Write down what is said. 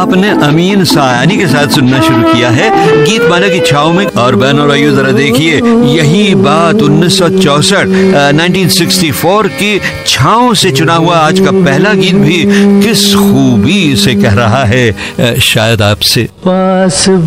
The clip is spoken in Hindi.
आपने अमीन सायानी के साथ सुनना शुरू किया है गीत माना की छाव में। और बहनों और जरा देखिए, यही बात 1964 की छाव से चुना हुआ आज का पहला गीत भी किस खूबी से कह रहा है शायद आपसे।